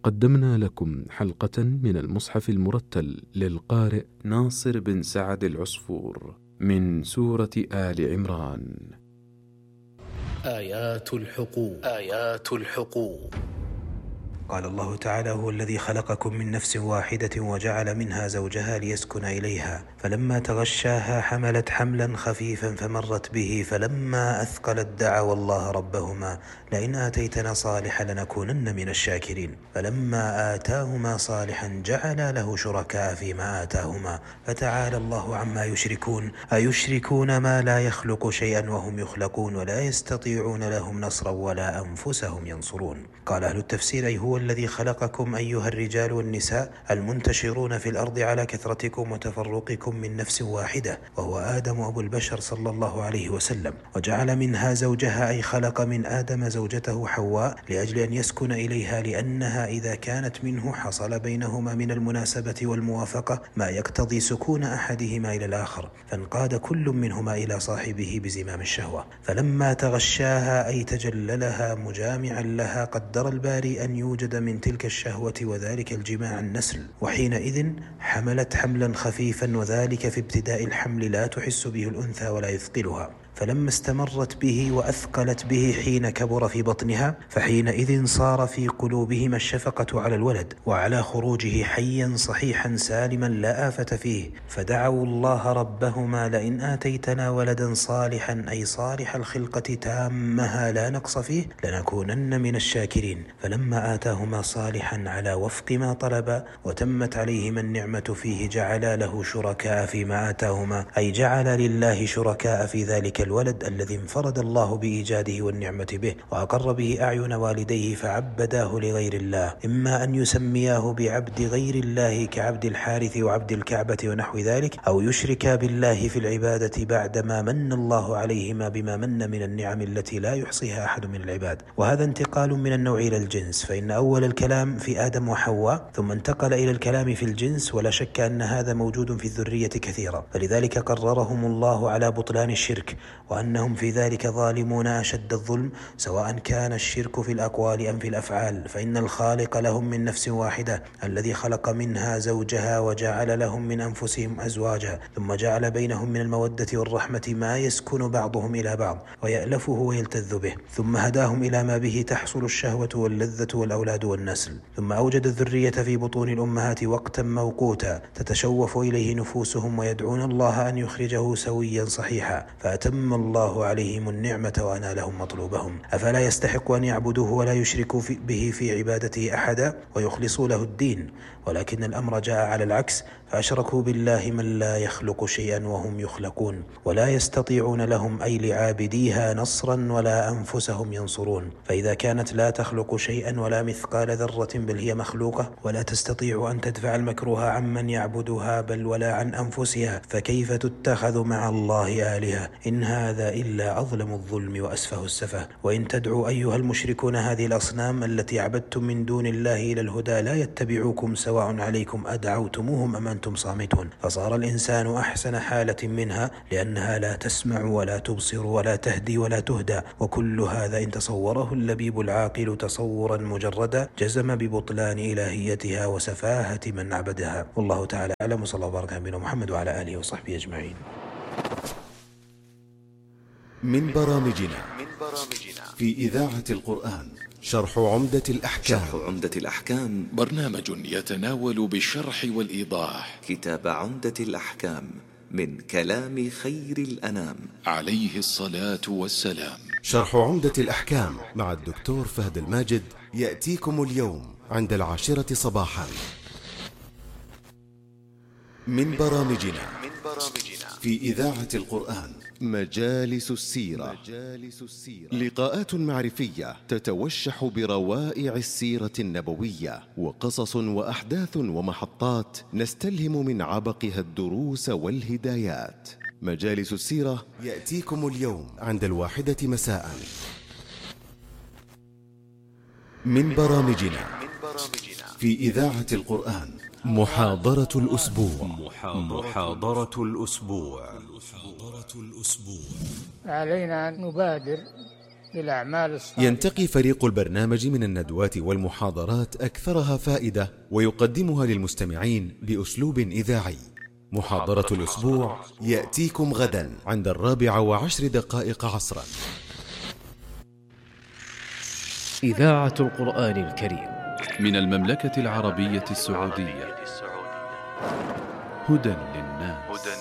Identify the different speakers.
Speaker 1: قدمنا لكم حلقة من المصحف المرتل للقارئ ناصر بن سعد العصفور من سورة آل عمران.
Speaker 2: آيات الحقوق.
Speaker 3: قال الله تعالى: هو الذي خلقكم من نفس واحدة وجعل منها زوجها ليسكن إليها فلما تغشاها حملت حملا خفيفا فمرت به فلما أثقلت دعوا الله ربهما لئن آتيتنا صالحا لنكونن من الشاكرين فلما آتاهما صالحا جعلا له شركاء فيما آتاهما فتعالى الله عما يشركون أيشركون ما لا يخلق شيئا وهم يخلقون ولا يستطيعون لهم نصرا ولا أنفسهم ينصرون. قال أهل التفسير: أي هو الذي خلقكم أيها الرجال والنساء المنتشرون في الأرض على كثرتكم وتفرقكم من نفس واحدة وهو آدم أبو البشر صلى الله عليه وسلم، وجعل منها زوجها أي خلق من آدم زوجته حواء لأجل أن يسكن إليها لأنها إذا كانت منه حصل بينهما من المناسبة والموافقة ما يقتضي سكون أحدهما إلى الآخر فانقاد كل منهما إلى صاحبه بزمام الشهوة. فلما تغشاها أي تجللها مجامعا لها قدر الباري أن يوجد من تلك الشهوة وذلك الجماع النسل، وحينئذ حملت حملا خفيفا وذلك في ابتداء الحمل لا تحس به الأنثى ولا يثقلها، فلما استمرت به وأثقلت به حين كبر في بطنها فحينئذ صار في قلوبهما الشفقة على الولد وعلى خروجه حيا صحيحا سالما لا آفة فيه فدعوا الله ربهما لئن آتيتنا ولدا صالحا أي صالح الخلقة تامها لا نقص فيه لنكونن من الشاكرين فلما آتاهما صالحا على وفق ما طلبا وتمت عليهما النعمة فيه جعلا له شركاء فيما آتاهما أي جعل لله شركاء في ذلك الولد الذي انفرد الله بإيجاده والنعمة به وأقر به أعين والديه فعبداه لغير الله، إما أن يسمياه بعبد غير الله كعبد الحارث وعبد الكعبة ونحو ذلك، أو يشركا بالله في العبادة بعدما من الله عليهما بما من من النعم التي لا يحصيها أحد من العباد. وهذا انتقال من النوع إلى الجنس، فإن أول الكلام في آدم وحواء ثم انتقل إلى الكلام في الجنس، ولا شك أن هذا موجود في الذرية كثيرا، فلذلك قررهم الله على بطلان الشرك وأنهم في ذلك ظالمون أشد الظلم سواء كان الشرك في الأقوال أم في الأفعال، فإن الخالق لهم من نفس واحدة الذي خلق منها زوجها وجعل لهم من أنفسهم أزواجا ثم جعل بينهم من المودة والرحمة ما يسكن بعضهم إلى بعض ويألفه ويلتذ به، ثم هداهم إلى ما به تحصل الشهوة واللذة والأولاد والنسل، ثم أوجد الذرية في بطون الأمهات وقتا موقوتا تتشوف إليه نفوسهم ويدعون الله أن يخرجه سويا صحيحا فأتم الله عليهم النعمة وأنالهم مطلوبهم. أفلا يستحق أن يعبدوه ولا يشركوا به في عبادته أحدا ويخلصوا له الدين؟ ولكن الأمر جاء على العكس، فأشركوا بالله من لا يخلق شيئا وهم يخلقون ولا يستطيعون لهم أي لعابديها نصرا ولا أنفسهم ينصرون. فإذا كانت لا تخلق شيئا ولا مثقال ذرة بل هي مخلوقة ولا تستطيع أن تدفع المكروه عمن يعبدها بل ولا عن أنفسها، فكيف تتخذ مع الله آلهة؟ إن هذا إلا أظلم الظلم وأسفه السفه. وإن تدعوا أيها المشركون هذه الأصنام التي عبدتم من دون الله إلى الهدى لا يتبعوكم سواء عليكم أدعوتموهم أم أنتم صامتون، فصار الإنسان أحسن حالة منها لأنها لا تسمع ولا تبصر ولا تهدي ولا تهدى، وكل هذا إن تصوره اللبيب العاقل تصورا مجردا جزم ببطلان إلهيتها وسفاهة من عبدها. والله تعالى أعلم، صلى الله وبارك على نبينا محمد وعلى آله وصحبه أجمعين.
Speaker 4: من برامجنا في إذاعة القرآن شرح عمدة الأحكام
Speaker 2: برنامج يتناول بالشرح والإيضاح
Speaker 4: كتاب عمدة الأحكام من كلام خير الأنام
Speaker 2: عليه الصلاة والسلام.
Speaker 4: شرح عمدة الأحكام مع الدكتور فهد الماجد يأتيكم اليوم عند 10 صباحا. من برامجنا في إذاعة القرآن مجالس السيرة، لقاءات معرفية تتوشح بروائع السيرة النبوية وقصص وأحداث ومحطات نستلهم من عبقها الدروس والهدايات. مجالس السيرة يأتيكم اليوم عند 1 مساء. من برامجنا في إذاعة القرآن محاضرة الأسبوع.
Speaker 5: علينا أن نبادر للأعمال الصالحة.
Speaker 4: ينتقي فريق البرنامج من الندوات والمحاضرات أكثرها فائدة ويقدمها للمستمعين بأسلوب إذاعي. محاضرة الأسبوع يأتيكم غدا عند 4:10 عصرا.
Speaker 6: إذاعة القرآن الكريم
Speaker 2: من المملكة العربية السعودية، هدى للناس.